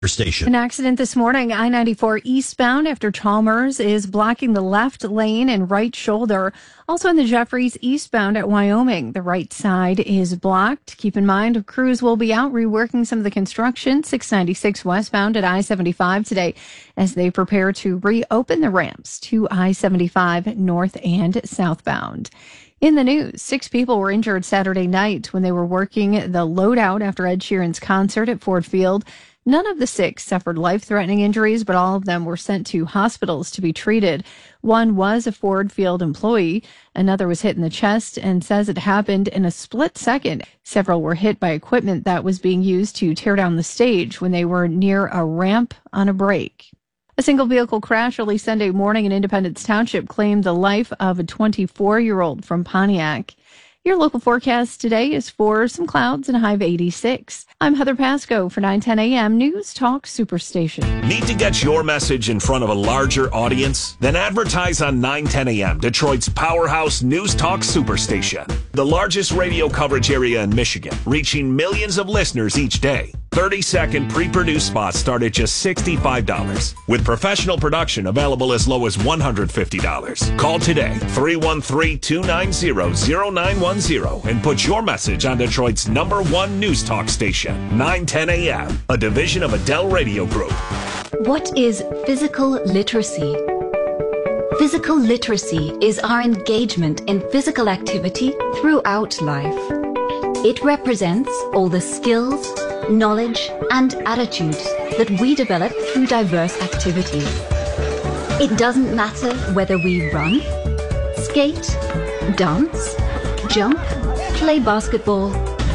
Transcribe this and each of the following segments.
Station. An accident this morning, I-94 eastbound after Chalmers is blocking the left lane and right shoulder. Also in the Jeffries eastbound at Wyoming, the right side is blocked. Keep in mind, crews will be out reworking some of the construction, 696 westbound at I-75 today as they prepare to reopen the ramps to I-75 north and southbound. In the news, 6 people were injured Saturday night when they were working the loadout after Ed Sheeran's concert at Ford Field. None of the 6 suffered life-threatening injuries, but all of them were sent to hospitals to be treated. One was a Ford Field employee. Another was hit in the chest and says it happened in a split second. Several were hit by equipment that was being used to tear down the stage when they were near a ramp on a break. A single vehicle crash early Sunday morning in Independence Township claimed the life of a 24-year-old from Pontiac. Your local forecast today is for some clouds and a high of 86. I'm Heather Pasco for 910 a.m. News Talk Superstation. Need to get your message in front of a larger audience? Then advertise on 910 a.m., Detroit's powerhouse News Talk Superstation. The largest radio coverage area in Michigan, reaching millions of listeners each day. 30-second pre-produced spots start at just $65, with professional production available as low as $150. Call today, 313-290-0910, and put your message on Detroit's #1 news talk station, 910 a.m., a division of Adele Radio Group. What is physical literacy? Physical literacy is our engagement in physical activity throughout life. It represents all the skills, knowledge, and attitudes that we develop through diverse activities. It doesn't matter whether we run, skate, dance, jump, play basketball,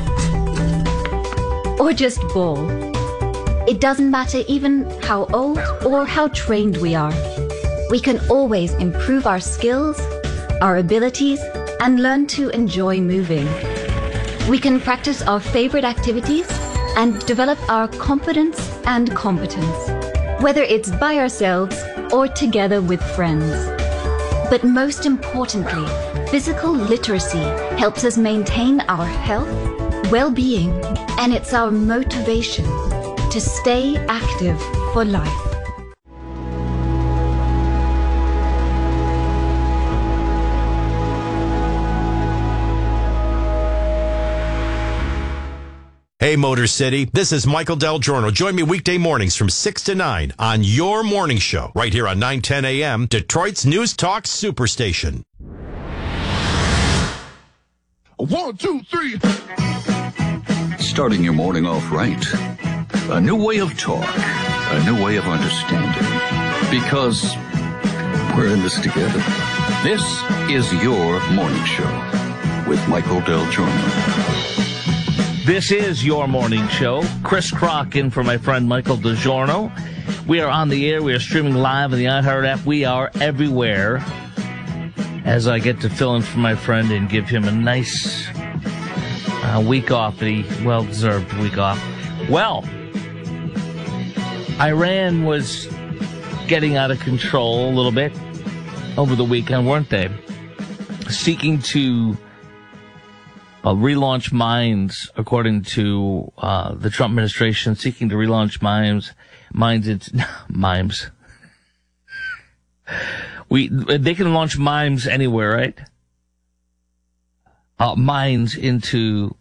or just ball. It doesn't matter even how old or how trained we are. We can always improve our skills, our abilities, and learn to enjoy moving. We can practice our favorite activities and develop our confidence and competence, whether it's by ourselves or together with friends. But most importantly, physical literacy helps us maintain our health, well-being, and it's our motivation to stay active for life. Hey, Motor City, this is Michael Del Giorno. Join me weekday mornings from 6 to 9 on your morning show, right here on 910 a.m., Detroit's News Talk Superstation. 1, 2, 3. Starting your morning off right. A new way of talk. A new way of understanding. Because we're in this together. This is your morning show with Michael Del Giorno. This is your morning show. Chris Crock in for my friend Michael DeGiorno. We are on the air. We are streaming live on the iHeart app. We are everywhere. As I get to fill in for my friend and give him a nice week off, a well-deserved week off. Well, Iran was getting out of control a little bit over the weekend, weren't they? Seeking to relaunch mines, according to the Trump administration, seeking to relaunch mines into mimes. They can launch mimes anywhere, right? Mines into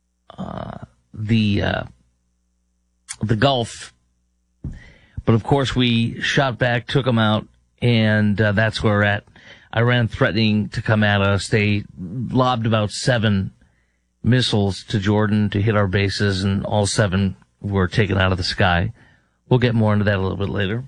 the Gulf, but of course we shot back, took them out, and that's where we're at. Iran threatening to come at us. They lobbed about 7 missiles to Jordan to hit our bases, and all 7 were taken out of the sky. We'll get more into that a little bit later.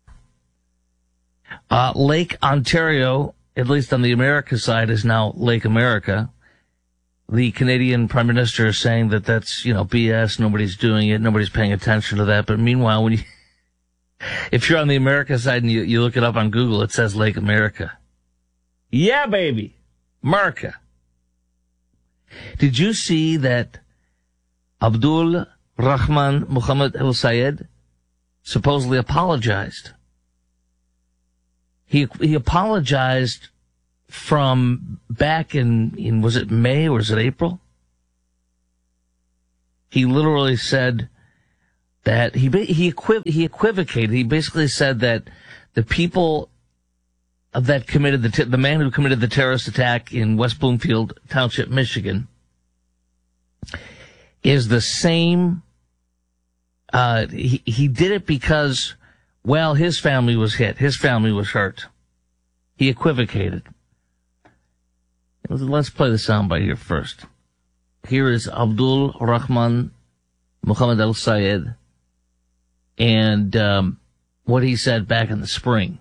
Lake Ontario, at least on the America side, is now Lake America. The Canadian Prime Minister is saying that that's, BS. Nobody's doing it. Nobody's paying attention to that. But meanwhile, if you're on the America side and you look it up on Google, it says Lake America. Yeah, baby. America. Did you see that Abdul Rahman Muhammad Al Sayed supposedly apologized? He apologized from back in was it May or was it April? He literally said, that he equivocated. He basically said that the people that committed the man who committed the terrorist attack in West Bloomfield Township, Michigan, is the same. He did it because, well, his family was hit. His family was hurt. He equivocated. Let's play the soundbite here first. Here is Abdul Rahman Muhammad al-Sayed and what he said back in the spring.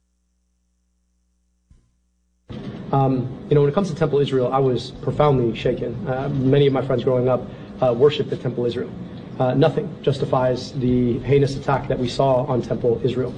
When it comes to Temple Israel, I was profoundly shaken. Many of my friends growing up worshiped at Temple Israel. Nothing justifies the heinous attack that we saw on Temple Israel.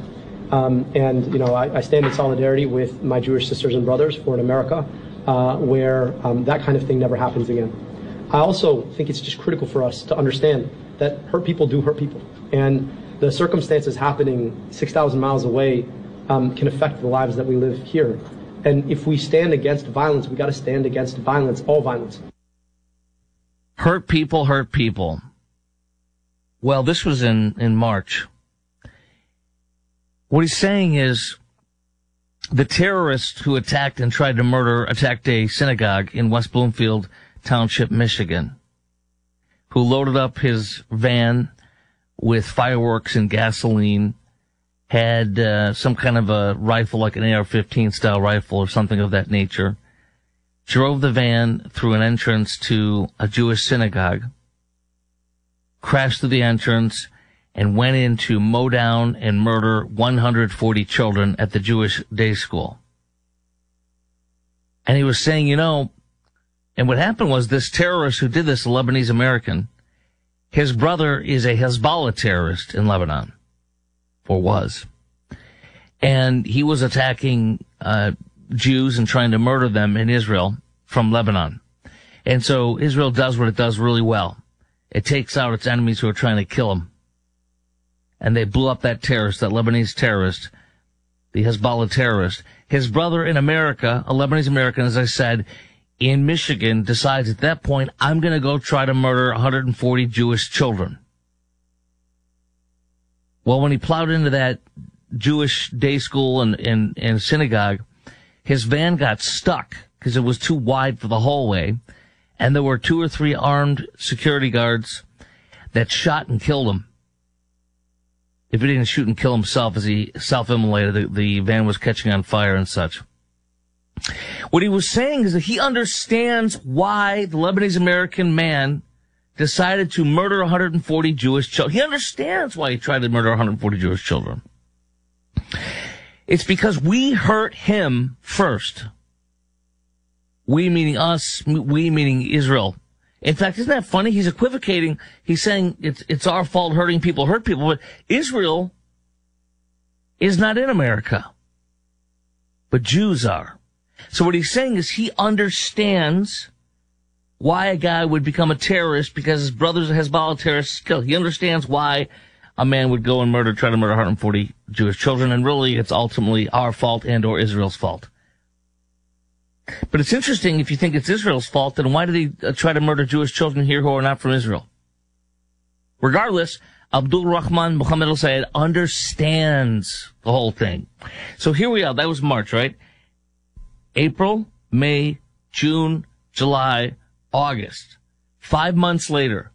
I stand in solidarity with my Jewish sisters and brothers for an America where that kind of thing never happens again. I also think it's just critical for us to understand that hurt people do hurt people. And the circumstances happening 6,000 miles away can affect the lives that we live here. And if we stand against violence, we got to stand against violence, all violence. Hurt people hurt people. Well, this was in March. What he's saying is the terrorist who attacked a synagogue in West Bloomfield Township, Michigan, who loaded up his van with fireworks and gasoline, had some kind of a rifle like an AR-15 style rifle or something of that nature, drove the van through an entrance to a Jewish synagogue, crashed through the entrance, and went in to mow down and murder 140 children at the Jewish day school. And he was saying, and what happened was this terrorist who did this, a Lebanese American, his brother is a Hezbollah terrorist in Lebanon, or was. And he was attacking Jews and trying to murder them in Israel from Lebanon. And so Israel does what it does really well. It takes out its enemies who are trying to kill him. And they blew up that terrorist, that Lebanese terrorist, the Hezbollah terrorist. His brother in America, a Lebanese American, as I said, in Michigan, decides at that point, I'm going to go try to murder 140 Jewish children. Well, when he plowed into that Jewish day school and synagogue, his van got stuck because it was too wide for the hallway, and there were 2 or 3 armed security guards that shot and killed him. If he didn't shoot and kill himself as he self-immolated, the van was catching on fire and such. What he was saying is that he understands why the Lebanese American man decided to murder 140 Jewish children. He understands why he tried to murder 140 Jewish children. It's because we hurt him first. We meaning us, we meaning Israel. In fact, isn't that funny? He's equivocating. He's saying it's our fault hurting people hurt people, but Israel is not in America. But Jews are. So what he's saying is he understands why a guy would become a terrorist because his brother's a Hezbollah terrorist killed. He understands why a man would go and try to murder 140 Jewish children, and really it's ultimately our fault and or Israel's fault. But it's interesting, if you think it's Israel's fault, then why did he try to murder Jewish children here who are not from Israel? Regardless, Abdul Rahman Muhammad al-Sayed understands the whole thing. So here we are. That was March, right? April, May, June, July, August. 5 months later,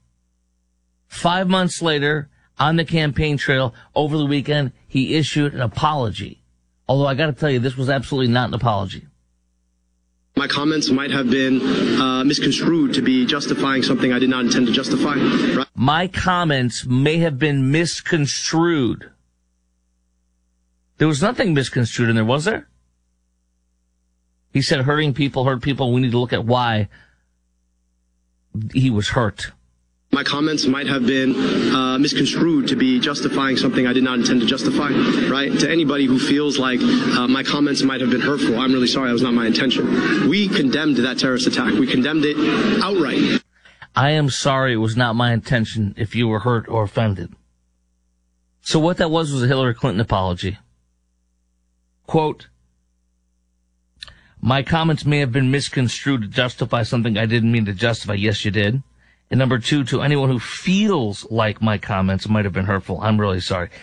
on the campaign trail over the weekend, he issued an apology. Although I got to tell you, this was absolutely not an apology. My comments might have been misconstrued to be justifying something I did not intend to justify. Right? My comments may have been misconstrued. There was nothing misconstrued in there, was there? He said hurting people hurt people. We need to look at why he was hurt. My comments might have been misconstrued to be justifying something I did not intend to justify, right? To anybody who feels like my comments might have been hurtful, I'm really sorry. That was not my intention. We condemned that terrorist attack. We condemned it outright. I am sorry it was not my intention if you were hurt or offended. So what that was a Hillary Clinton apology. Quote, my comments may have been misconstrued to justify something I didn't mean to justify. Yes, you did. And number two, to anyone who feels like my comments might have been hurtful, I'm really sorry.